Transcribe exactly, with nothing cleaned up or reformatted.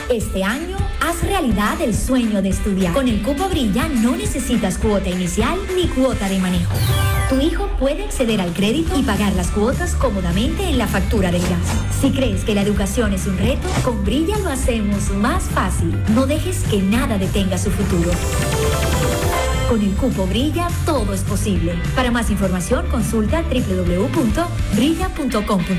Este año, haz realidad el sueño de estudiar. Con el Cupo Brilla no necesitas cuota inicial ni cuota de manejo. Tu hijo puede acceder al crédito y pagar las cuotas cómodamente en la factura del gas. Si crees que la educación es un reto, con Brilla lo hacemos más fácil. No dejes que nada detenga su futuro. Con el Cupo Brilla, todo es posible. Para más información, consulta doble u doble u doble u punto brilla punto com.